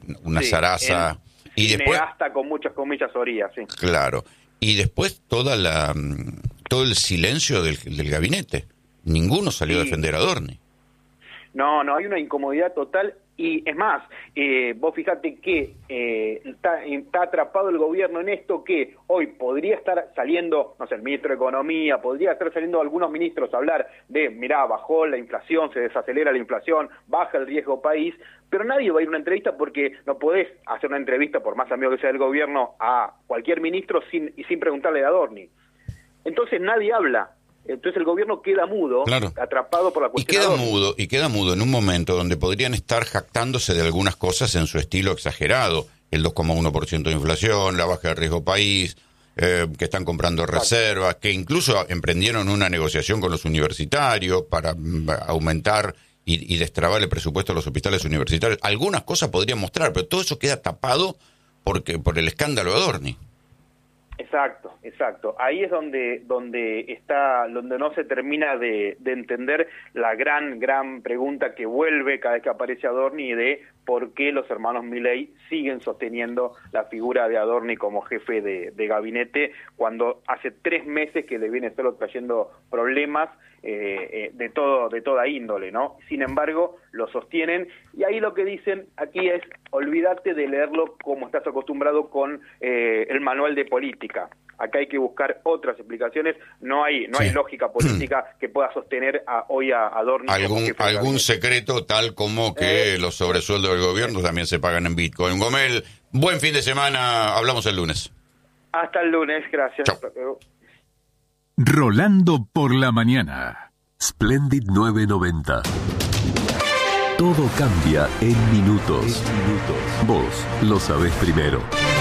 una zaraza. Y después, hasta con muchas comillas orías, sí. Claro. Y después todo el silencio del gabinete. Ninguno salió a defender a Adorni. No, hay una incomodidad total. Y es más, vos fíjate que está atrapado el gobierno en esto, que hoy podría estar saliendo, no sé, el ministro de Economía, podría estar saliendo algunos ministros a hablar de, mirá, bajó la inflación, se desacelera la inflación, baja el riesgo país, pero nadie va a ir a una entrevista porque no podés hacer una entrevista, por más amigo que sea del gobierno, a cualquier ministro sin preguntarle a Adorni. Entonces nadie habla. Entonces el gobierno queda mudo, claro, atrapado por la cuestión. Y queda mudo en un momento donde podrían estar jactándose de algunas cosas en su estilo exagerado. El 2,1% de inflación, la baja de riesgo país, que están comprando reservas, que incluso emprendieron una negociación con los universitarios para aumentar y destrabar el presupuesto de los hospitales universitarios. Algunas cosas podrían mostrar, pero todo eso queda tapado por el escándalo de Adorni. Exacto. Ahí es donde no se termina de entender la gran pregunta que vuelve cada vez que aparece Adorni, de por qué los hermanos Milei siguen sosteniendo la figura de Adorni como jefe de gabinete, cuando hace 3 meses que le viene solo trayendo problemas de toda índole, ¿no? Sin embargo, lo sostienen, y ahí lo que dicen aquí es: olvídate de leerlo como estás acostumbrado con el manual de política. Acá hay que buscar otras explicaciones. No hay lógica política que pueda sostener hoy a Adorni. Algún secreto, tal como que los sobresueldos del gobierno también se pagan en Bitcoin. Gomel, buen fin de semana. Hablamos el lunes. Hasta el lunes, gracias. Chau. Rolando por la mañana. Splendid 990. Todo cambia en minutos. Vos lo sabés primero.